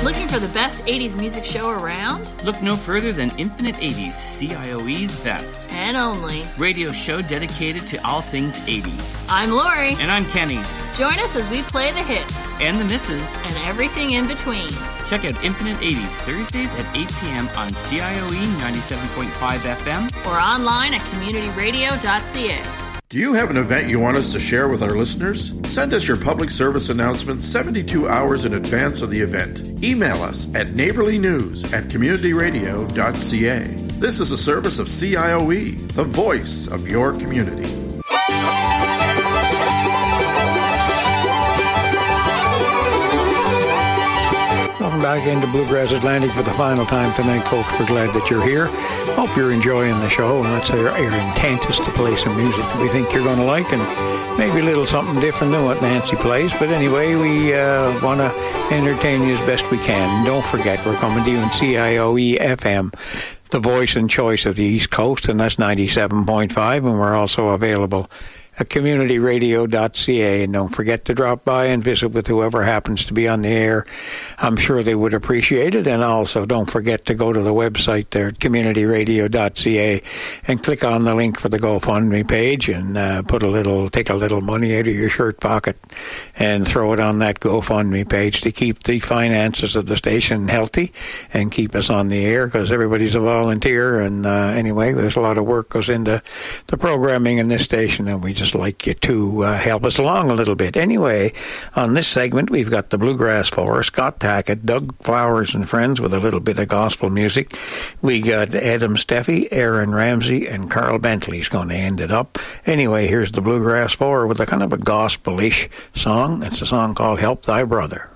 Looking for the best 80s music show around? Look no further than Infinite 80s, CIOE's best. And only. Radio show dedicated to all things 80s. I'm Lori. And I'm Kenny. Join us as we play the hits. And the misses. And everything in between. Check out Infinite 80s Thursdays at 8 p.m. on CIOE 97.5 FM. Or online at communityradio.ca. Do you have an event you want us to share with our listeners? Send us your public service announcement 72 hours in advance of the event. Email us at neighborlynews@communityradio.ca. This is a service of CIOE, the voice of your community. Welcome back into Bluegrass Atlantic for the final time tonight, folks. We're glad that you're here. Hope you're enjoying the show, and that's our intent is to play some music that we think you're going to like, and maybe a little something different than what Nancy plays. But anyway, we want to entertain you as best we can. And don't forget, we're coming to you in CIOE FM, the voice and choice of the East Coast, and that's 97.5, and we're also available at communityradio.ca. And don't forget to drop by and visit with whoever happens to be on the air. I'm sure they would appreciate it. And also don't forget to go to the website there at communityradio.ca and click on the link for the GoFundMe page and take a little money out of your shirt pocket and throw it on that GoFundMe page to keep the finances of the station healthy and keep us on the air, because everybody's a volunteer. And anyway, there's a lot of work goes into the programming in this station, and we just like you to help us along a little bit. Anyway, on this segment, we've got the Bluegrass Four, Scott Tackett, Doug Flowers and Friends with a little bit of gospel music. We got Adam Steffi, Aaron Ramsey, and Carl Bentley's going to end it up. Anyway, here's the Bluegrass Four with a kind of a gospel-ish song. It's a song called Help Thy Brother.